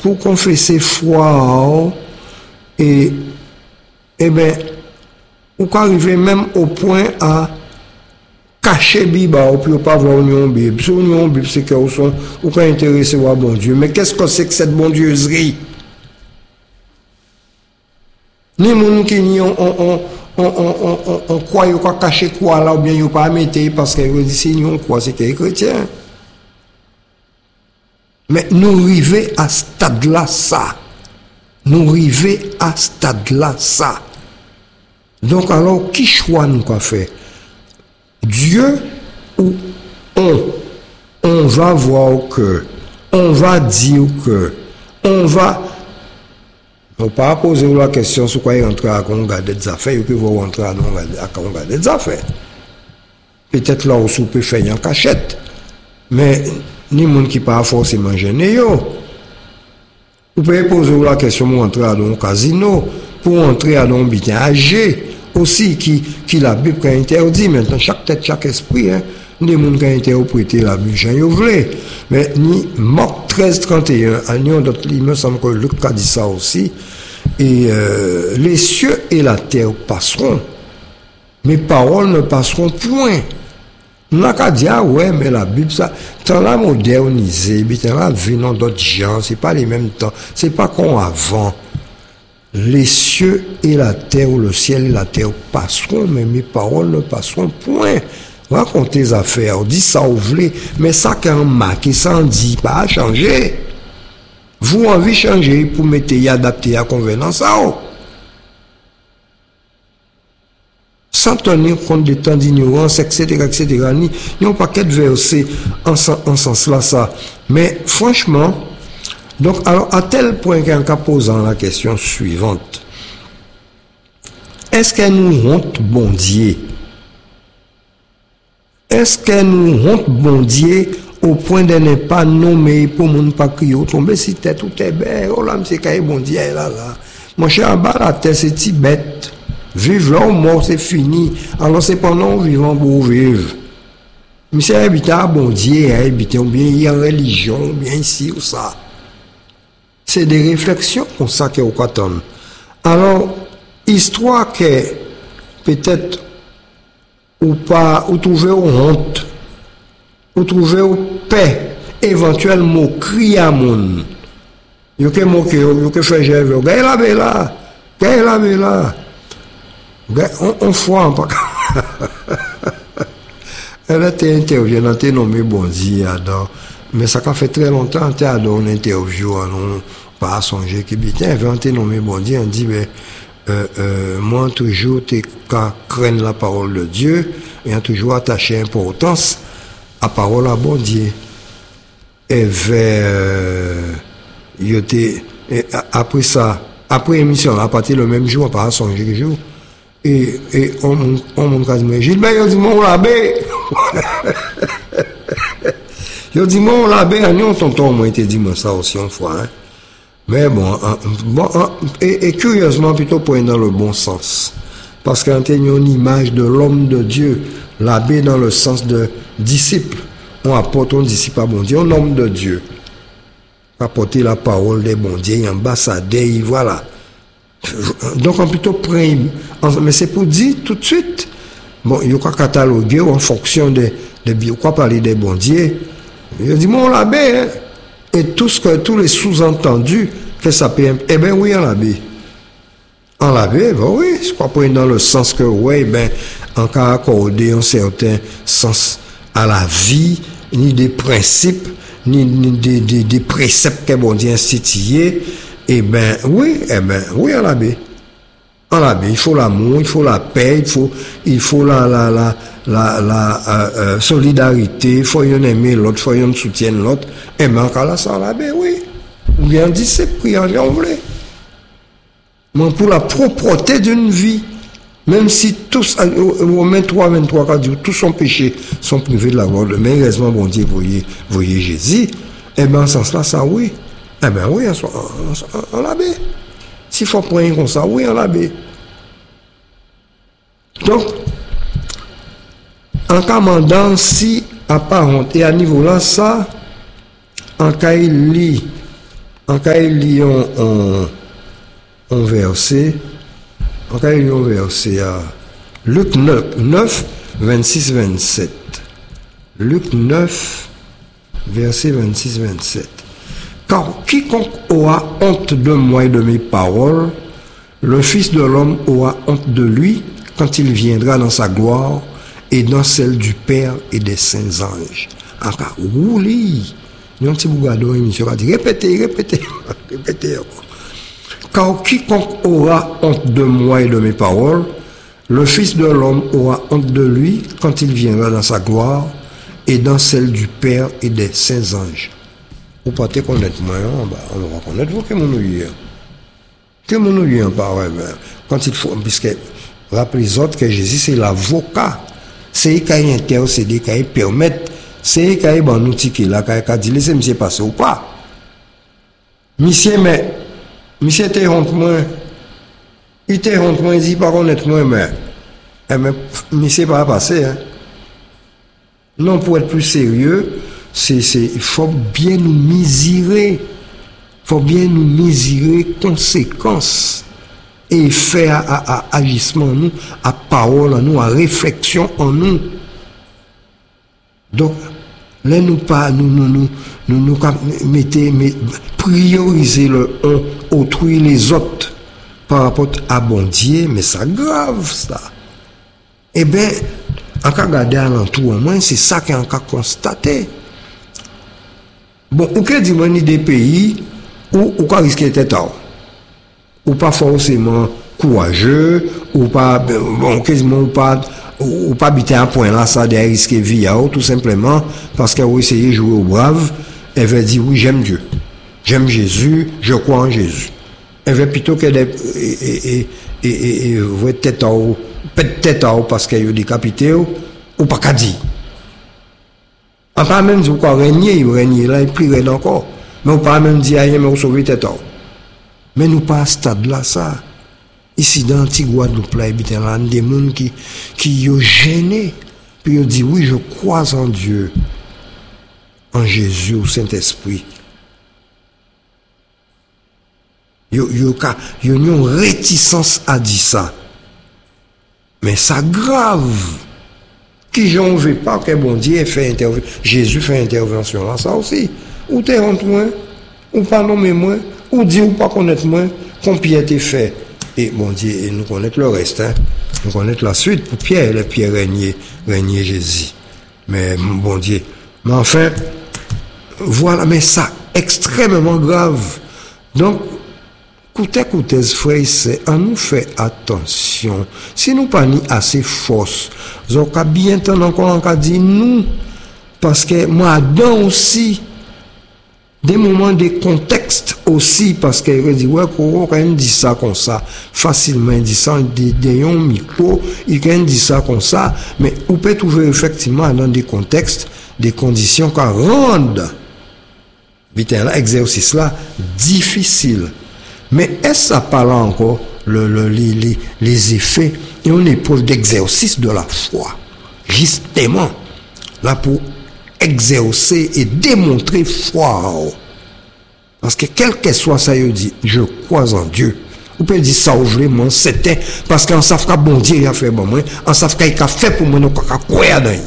pour confesser foi, et ben, ou quand arriver même au point à cacher Biba, ou puis pas voir une Bible. Si une Bible, c'est que vous pas intéressé à bon Dieu. Mais qu'est-ce que c'est que cette bondieuserie? Ni moun qui ni on croit qu'on cacher quoi là, ou bien on pas mettre parce que si on croit c'est qu'il est chrétien. Mais nous arrivons à ce stade-là, ça. Nous arrivons à ce stade-là, ça. Donc alors, qui choix nous quoi faire? Dieu ou on va voir que, on va dire que, on va... On ne peut pas poser la question sur quoi il rentre à regarder des affaires, ou que vous rentrez à regarder des affaires. Peut-être là où vous pouvez faire en cachette, mais ni monde qui pas forcément gêné. Vous pouvez poser la question pour entrer à un casino, pour entrer à un bitin âgé, aussi qui la Bible a interdit. Maintenant, chaque tête, chaque esprit, hein, des gens qui ont interprété la Bible, j'en voulais. Mais ni Marc 13:31, il me semble que Luc a dit ça aussi. Et les cieux et la terre passeront, mes paroles ne passeront point. On n'a qu'à dire, ah ouais, mais la Bible, ça, tant la modernisé, tant la vie dans d'autres gens, c'est pas les mêmes temps, c'est pas comme avant. Les cieux et la terre, ou le ciel et la terre passeront, mais mes paroles ne passeront point. Racontez les affaires, dit ça vous voulez, mais ça qu'un marqué, ça en dit pas à changer. Vous envie de changer pour mettre et adapter à convenance à vous. Sans tenir compte des temps d'ignorance, etc., etc. Il y a un paquet de versets en sens-là, ça. Mais franchement, donc, alors, à tel point qu'un cas posant la question suivante, est-ce qu'elle nous honte bon Dieu? Est-ce qu'elle nous honte bon Dieu au point de ne pas nommer pour mon pas crier, tomber si tête tout est bête, oh là, c'est quand bon Dieu là. Mon cher, en bas la tête, c'est si bête. Vivre là ou mort, c'est fini. Alors c'est pendant vivant pour vivre. Mais c'est habiter à bon Dieu, habiter ou bien en religion, ou bien ici ou ça. C'est des réflexions comme ça qu'on attend. Alors, histoire que peut-être ou pas, ou trouver honte, ou trouver paix, éventuellement crier à mon. Yo que moquer, yo que faire j'avais, gagne là. On fois pas. Elle a été interviewée, elle a été nommée Bonzi, mais ça a fait très longtemps, elle a donné une interview, on pas songer que bien, elle a été nommée Bonzi, elle dit, moi toujours, craindre la parole de Dieu, et toujours attaché importance à la parole à bon Dieu. Et après ça, après l'émission, à partir le même jour, on pas songer le jour. Et on m'a dit, Gilbert, il dit, mon l'abbé. Il dit, mon l'abbé, nous, tonton, moi, il dit, moi, ça aussi, une fois, hein. Mais bon, et curieusement, plutôt pour être dans le bon sens. Parce qu'il y a une image de l'homme de Dieu, l'abbé dans le sens de disciple. On apporte un disciple à bon Dieu, un homme de Dieu. Apporter la parole des bons dieux, ambassadeur, voilà. Donc, on plutôt prime. Mais c'est pour dire tout de suite. Bon, il y a qu'à cataloguer en fonction de quoi parler des bons dieux. Il dit, mon l'abbé, hein. Et tous les sous-entendus que ça peut. Eh bien, oui, en l'abbé. En l'abbé, ben oui, je crois pas dans le sens que, oui, ben, en cas accordé un certain sens à la vie, ni des principes, ni des préceptes que bon Dieu institués. Eh ben oui, en l'abbé. En l'abbé, il faut l'amour, il faut la paix, il faut la solidarité, il faut y en aimer l'autre, il faut y en soutienne l'autre. Eh ben, quand là, ça, en l'abbé, oui. Ou bien disciple, prier en vrai. Mais pour la propreté d'une vie, même si tous, Romains 3, 23, 4, tous son péché sont privés de la gloire de mais heureusement, bon Dieu, voyez Jésus, eh ben, en ce sens-là, ça, oui. Eh bien, oui, en l'abbé. S'il faut prendre comme ça, oui, en l'abbé. Donc, en commandant, si apparente, et à niveau là, ça, en cas il lit En cas il lit un verset, en cas il lit un verset à Luc 9, 26, 27. Luc 9, verset 26, 27. Car quiconque aura honte de moi et de mes paroles, le Fils de l'homme aura honte de lui quand il viendra dans sa gloire et dans celle du Père et des saints anges. Encore, oui, nous avons dit, émission, répétez. Car quiconque aura honte de moi et de mes paroles, le Fils de l'homme aura honte de lui quand il viendra dans sa gloire et dans celle du Père et des saints anges. Vous partez connaître moi, on va reconnaître vous que mon ouïe. Que mon ouïe en parle, quand il faut, puisque rappelez les autres que Jésus c'est l'avocat. C'est lui qui a intercédé, qui a permettre, c'est lui qui a un outil qui a dit laissez monsieur passer ou pas. Monsieur, mais, monsieur était honte moi. Il était honte moi, il dit pas connaître moi, mais monsieur pas passer, hein. Non, pour être plus sérieux, il faut bien nous mesurer. Il faut bien nous mesurer conséquences et faire à agissement en nous, à parole en nous, à réflexion en nous. Donc, là, nous prioriser le un, autrui les autres par rapport à bon Dieu, mais ça grave, ça. Eh bien, en cas regarder alentour, au moins, c'est ça qu'on a constaté. Bon, ou que dit-moi des pays où on risque d'être tard, ou pas forcément courageux, ou pas, bon, quasiment ou pas habiter un point là, ça de risquer vie, tout simplement parce qu'elle a essayé de jouer au brave, elle va dire oui, j'aime Dieu, j'aime Jésus, je crois en Jésus. Elle va plutôt qu'elle vous êtes tête parce qu'elle est décapité ou pas qu'à dire. On pas même dire qu'on régner là, il plie encore. Mais on pas même dire rien, mais on sauve tête. Mais nous pas à ce stade là, ça. Ici, dans l'Antigua-Guadeloupe, là, il y a des gens qui sont gênés. Puis ils disent, oui, je crois en Dieu, en Jésus, au Saint-Esprit. Ils ont une réticence à dire ça. Mais ça grave. Qui j'en veux pas que bon Dieu fait intervention. Jésus fait intervention là, ça aussi. Ou t'es honte moi, ou pas nommer moi, ou dire ou pas connaître moi, qu'on Pierre t'est fait. Et bon Dieu, et nous connaissons le reste, hein. Nous connaissons la suite pour Pierre, le Pierre régner Jésus. Mais bon Dieu. Mais enfin, voilà, mais ça, extrêmement grave. Donc, Écoutez, frère, c'est à nous faire attention. Si nous pas ni assez force, donc à bien temps encore on dit nous, parce que moi dedans aussi des moments des contextes aussi, parce que je dis ouais quand on dit ça comme ça facilement, dit ça des micro, il quand dit ça comme ça, mais on peut trouver effectivement dans des contextes, des conditions qui rendent l'exercice là difficile. Mais est-ce que ça parle encore les effets et une épreuve d'exercice de la foi? Justement, là pour exercer et démontrer foi. Parce que quel que soit ça, il dit, je crois en Dieu. Vous pouvez dire ça vraiment, c'était parce qu'en savent que bon Dieu il a fait pour moi, en savent qu'il a fait pour moi, nous pas croire dans lui.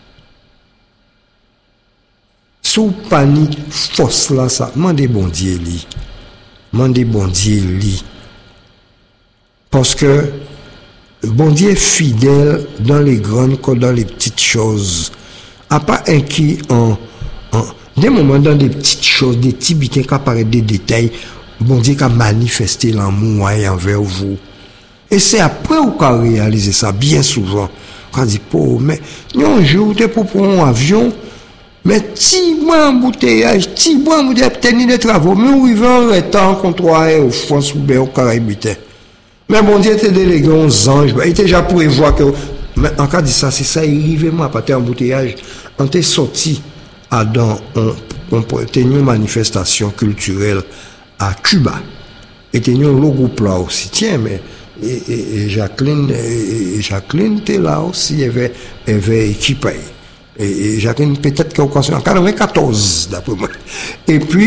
Sous panique, force là, ça, demandez bon Dieu lui. Mandez bon Dieu lit. Parce que bon Dieu est fidèle dans les grandes comme dans les petites choses. À pas inquiet des moments dans des petites choses, des petits bitins qui apparaissent des détails, bon Dieu qui a manifesté l'amour envers vous. Et c'est après vous qui réalisez ça bien souvent. Quand on dit, mais un jour, tu es pour un avion. Mais si moi embouteillage, si moi tenir des travaux, mais où ils vont en contrôler au France ou bien au Caraïbes. Mais bon Dieu était délégué aux anges, il était déjà pour voir que, mais en cas de ça, c'est ça, il arrivait moi à partir embouteillage, on était sorti dans une manifestation culturelle à Cuba. Et il y a un groupe là aussi, tiens, mais, et Jacqueline était là aussi, elle avait équipé. Et Jacqueline, peut-être qu'en 94, d'après moi. Et puis,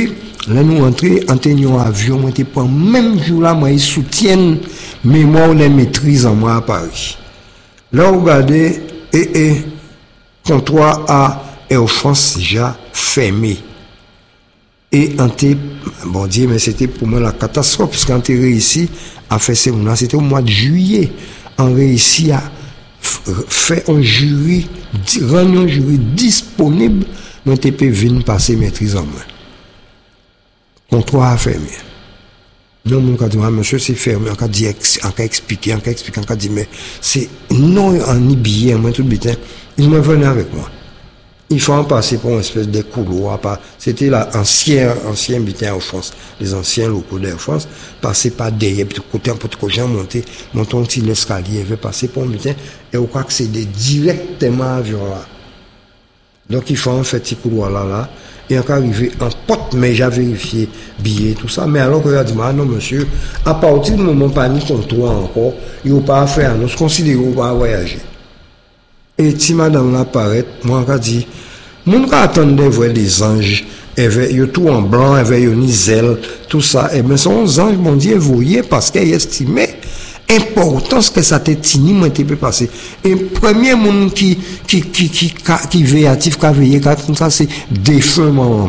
Là, nous rentrons, en tenant avion, moi, t'es pas même jour là, moi, ils soutiennent mémoire, les maîtrises en moi à Paris. Là, regardez, comptoir à Air France déjà fermé. Et bon Dieu, mais c'était pour moi la catastrophe, puisqu'on était réussi à faire ces moments-là, c'était au mois de juillet, on réussit à faire un jury, rendre un jury disponible, mais tu peux venir passer maîtrise en main. Comptoir fermé. Non, mon cas dit, monsieur, c'est fermé, on a dit, on a expliqué, on a dit, mais c'est non en billet, moi, tout le temps, ils m'ont venu avec moi. Il faut en passer pour une espèce de couloir. C'était l'ancien bitin en France, les anciens locaux d'Air France, passer par derrière, puis côté un petit côté, monter un petit l'escalier, il veut passer pour un bitin, et on peut accéder directement à l'avion là. Donc il faut en fait ce couloir là, et on arrivé en porte, mais j'ai vérifié billet, tout ça, mais alors que j'ai dit, non monsieur, à partir du moment où pas ni contrôle encore, il n'y a pas à faire, nous considérons pas à voyager. Et si madame l'apparaît, moi, on dit, mon gars attendait voir des anges, il y a tout en blanc, il y a une zèle, tout ça, et bien, son ange, mon Dieu, voyez, parce qu'il estimait importance que ça t'est tini, moi, t'es peut passer. Et premier monde qui véatif, qui a veillé, comme ça, c'est défunt, moi.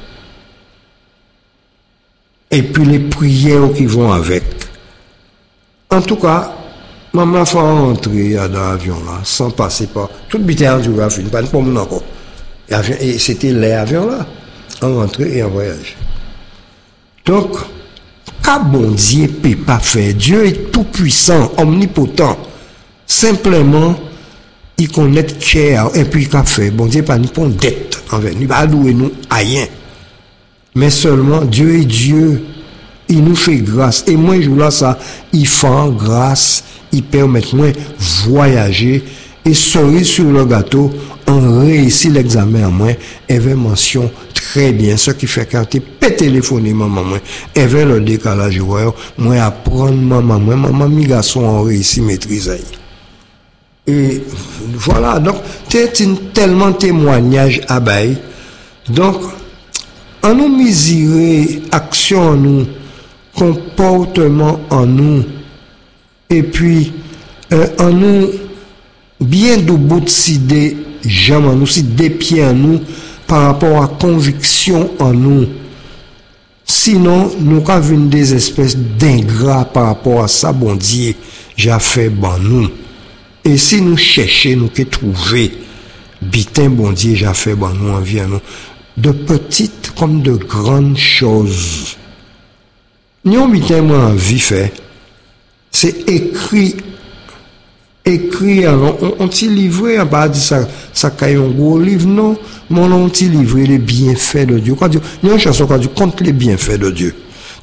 Et puis les prières qui vont avec. En tout cas, maman fait entrer dans l'avion là, sans passer par. Tout le bitin du avion, pas de problème encore. Et c'était l'avion là, en rentrée et en voyage. Donc, quand bon Dieu ne peut pas faire, Dieu est tout puissant, omnipotent. Simplement, il connaît cher et puis qu'il fait. Bon Dieu pas une dette envers nous, il va louer nous à rien. Mais seulement, Dieu est Dieu. Il nous fait grâce. Et moi, je là ça, il fait grâce. Il permet moi voyager et cerise sur le gâteau, on réussit l'examen en moi, et vers mention très bien, ce qui fait quand tu peux téléphoner maman moi, et vers le décalage horaire, moi apprendre maman mi garçon on réussi maîtriser. Et voilà, donc c'est tellement témoignage à bail. Donc en nous mesurer action en nous, comportement en nous, et puis en nous bien de bout de des jambes en nous, si des pieds en nous par rapport à conviction en nous. Sinon, nous avons des espèces d'ingrats par rapport à ça, bon Dieu, j'ai fait bon nous. Et si nous cherchons, nous que trouver, bitin bon Dieu, j'ai fait bon nous, envie à nous, de petites comme de grandes choses. Nous avons bitin moi envie fait. C'est écrit, alors, on t'y livré, on pas dit ça caille un gros livre, non, mais on t'y livré les bienfaits de Dieu. Quand Dieu, il y a une chanson qui dit contre les bienfaits de Dieu.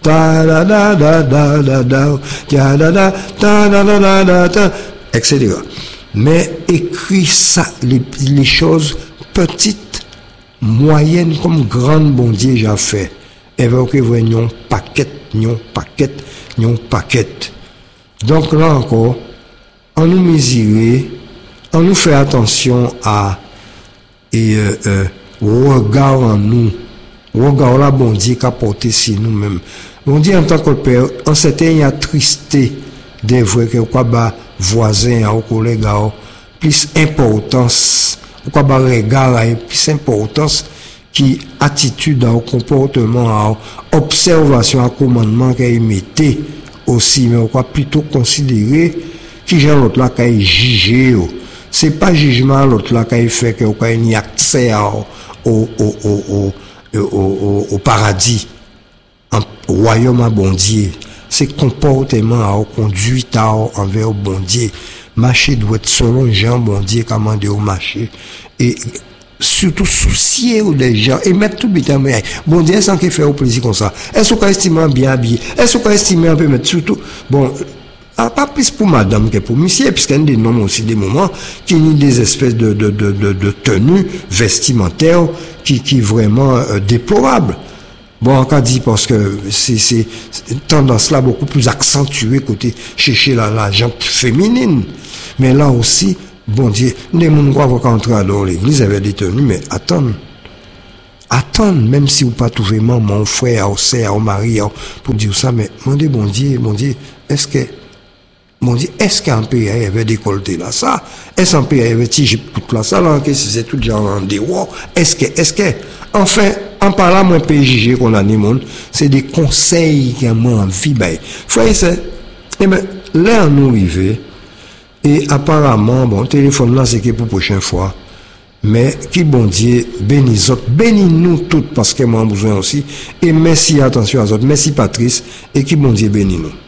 Etc. Mais écrit ça, les choses petites, moyennes, comme grandes, bon Dieu, j'ai fait. Et vous voyez, paquet. Donc là encore, on nous mesure, on nous fait attention à regard en nous, regard là bon Dieu qu'a porté sur nous-mêmes. Bon Dieu en tant que père, en certain attristé des vrais que quoi bas voisins ou collègues plus importance, quoi bas regard plus importance qui attitude au comportement, à observation, à commandement qu'il mettait aussi, mais on va plutôt considérer qui j'ai l'autre là qui est jugé. C'est pas jugement l'autre là qui fait que on a accès au paradis, au royaume à bon Dieu. C'est comportement, à conduite envers au bon Dieu. Marcher doit être selon Jean bon Dieu commandé au marché. Et surtout soucier des gens et mettre tout le temps bon Dieu sans qu'il fait au plaisir comme ça. Est-ce qu'on estime bien habillé? Est-ce qu'on estime un peu mettre surtout bon pas plus pour madame que pour monsieur, puisqu'il y a des noms aussi des moments qui ont des espèces de tenues vestimentaires qui vraiment déplorables. Bon, on a dit parce que c'est tendance là beaucoup plus accentuée côté chercher la gente féminine. Mais là aussi, bon Dieu, les gens qui entrer dans l'église avaient des tenues, mais attends, attendre, même si vous pas trouvé mon frère, ou sœur, ou mari, pour dire ça, mais, mon Dieu, est-ce que, mon Dieu, est-ce qu'un pays avait décolleté là, ça? Est-ce qu'un pays avait tigé tout là, ça, là, que c'est tout genre en dehors? Est-ce que, enfin, en parlant, mon PJG qu'on a dit, c'est des conseils qui m'ont envie, ben, frère, c'est, eh ben, là, nous arrivons, et apparemment, bon, téléphone là, c'est que pour la prochaine fois. Mais, qui bon Dieu, bénis autres, bénis nous toutes parce que moi, besoin aussi. Et merci, attention à autres, merci Patrice, et qui bon Dieu, bénis nous.